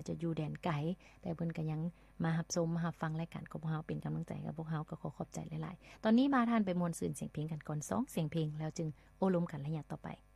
จะอยู่แดนไกลแต่เพิ่นก็ยังมารับชมมารับฟังรายการของพวกเฮาเป็นกำลังใจกับพวกเฮาก็ขอขอบใจหลายๆตอนนี้มาทานไปมวลซืนเสียงเพลงกันก่อน2เสียงเพลงแล้วจึงโอ้ลมกันระยะต่อไป